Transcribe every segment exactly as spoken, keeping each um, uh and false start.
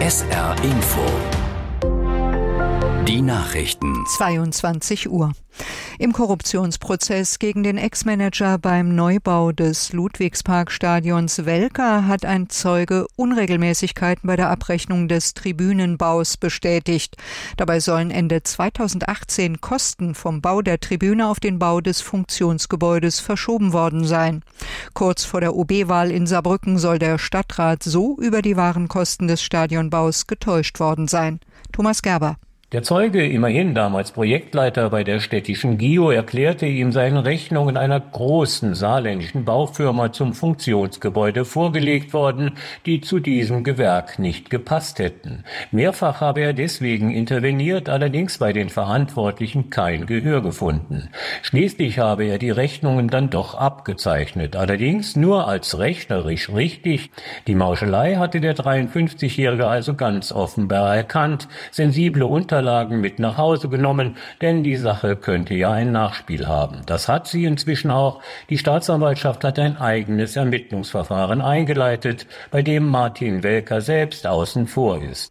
S R Info. Die Nachrichten. zweiundzwanzig Uhr. Im Korruptionsprozess gegen den Ex-Manager beim Neubau des Ludwigsparkstadions Welka hat ein Zeuge Unregelmäßigkeiten bei der Abrechnung des Tribünenbaus bestätigt. Dabei sollen Ende zweitausendachtzehn Kosten vom Bau der Tribüne auf den Bau des Funktionsgebäudes verschoben worden sein. Kurz vor der O B-Wahl in Saarbrücken soll der Stadtrat so über die wahren Kosten des Stadionbaus getäuscht worden sein. Thomas Gerber. Der Zeuge, immerhin damals Projektleiter bei der städtischen G I O, erklärte ihm seine Rechnungen einer großen saarländischen Baufirma zum Funktionsgebäude vorgelegt worden, die zu diesem Gewerk nicht gepasst hätten. Mehrfach habe er deswegen interveniert, allerdings bei den Verantwortlichen kein Gehör gefunden. Schließlich habe er die Rechnungen dann doch abgezeichnet, allerdings nur als rechnerisch richtig. Die Mauschelei hatte der dreiundfünfzigjährige also ganz offenbar erkannt, sensible Unterlagen mit nach Hause genommen, denn die Sache könnte ja ein Nachspiel haben. Das hat sie inzwischen auch. Die Staatsanwaltschaft hat ein eigenes Ermittlungsverfahren eingeleitet, bei dem Martin Welka selbst außen vor ist.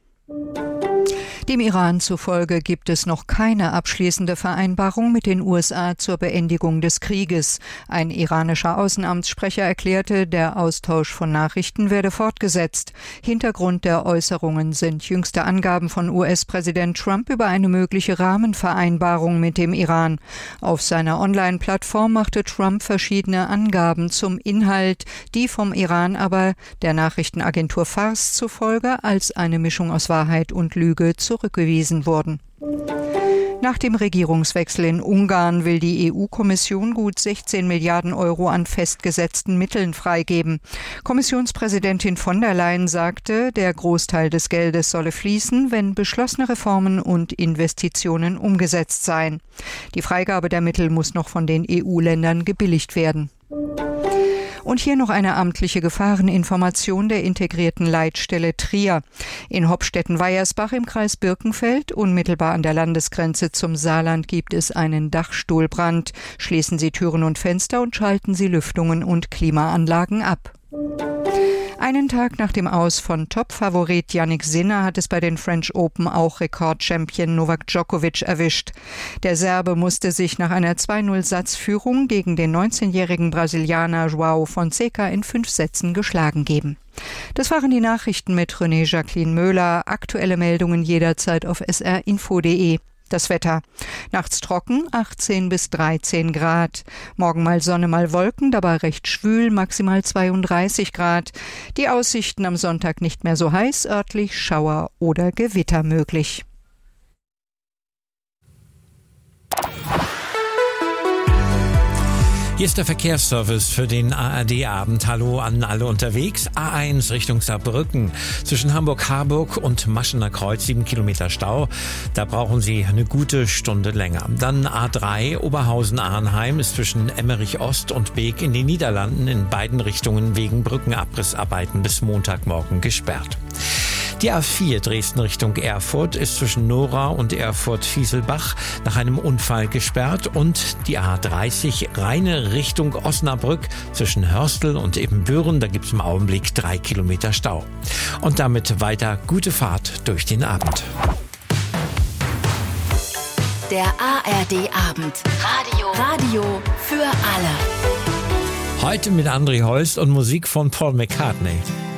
Dem Iran zufolge gibt es noch keine abschließende Vereinbarung mit den U S A zur Beendigung des Krieges. Ein iranischer Außenamtssprecher erklärte, der Austausch von Nachrichten werde fortgesetzt. Hintergrund der Äußerungen sind jüngste Angaben von U S-Präsident Trump über eine mögliche Rahmenvereinbarung mit dem Iran. Auf seiner Online-Plattform machte Trump verschiedene Angaben zum Inhalt, die vom Iran aber der Nachrichtenagentur Fars zufolge als eine Mischung aus Wahrheit und Lüge zurückgewiesen wurden. Nach dem Regierungswechsel in Ungarn will die E U-Kommission gut sechzehn Milliarden Euro an festgesetzten Mitteln freigeben. Kommissionspräsidentin von der Leyen sagte, der Großteil des Geldes solle fließen, wenn beschlossene Reformen und Investitionen umgesetzt seien. Die Freigabe der Mittel muss noch von den E U-Ländern gebilligt werden. Und hier noch eine amtliche Gefahreninformation der integrierten Leitstelle Trier. In Hopstetten-Weiersbach im Kreis Birkenfeld, unmittelbar an der Landesgrenze zum Saarland, gibt es einen Dachstuhlbrand. Schließen Sie Türen und Fenster und schalten Sie Lüftungen und Klimaanlagen ab. Einen Tag nach dem Aus von Top-Favorit Jannik Sinner hat es bei den French Open auch Rekordchampion Novak Djokovic erwischt. Der Serbe musste sich nach einer zwei null Satzführung gegen den neunzehnjährigen Brasilianer João Fonseca in fünf Sätzen geschlagen geben. Das waren die Nachrichten mit René Jacqueline Möhler. Aktuelle Meldungen jederzeit auf s r info punkt d e. Das Wetter. Nachts trocken, achtzehn bis dreizehn Grad. Morgen mal Sonne, mal Wolken, dabei recht schwül, maximal zweiunddreißig Grad. Die Aussichten am Sonntag nicht mehr so heiß, örtlich Schauer oder Gewitter möglich. Hier ist der Verkehrsservice für den A R D-Abend. Hallo an alle unterwegs. A eins Richtung Saarbrücken. Zwischen Hamburg-Harburg und Maschener Kreuz sieben Kilometer Stau. Da brauchen Sie eine gute Stunde länger. Dann A drei Oberhausen-Arnheim ist zwischen Emmerich-Ost und Beek in den Niederlanden in beiden Richtungen wegen Brückenabrissarbeiten bis Montagmorgen gesperrt. Die A vier Dresden Richtung Erfurt ist zwischen Nora und Erfurt-Fieselbach nach einem Unfall gesperrt und die A dreißig Rheine Richtung Osnabrück zwischen Hörstel und Ebenbüren, da gibt es im Augenblick drei Kilometer Stau. Und damit weiter gute Fahrt durch den Abend. Der A R D-Abend. Radio. Radio für alle. Heute mit André Holst und Musik von Paul McCartney.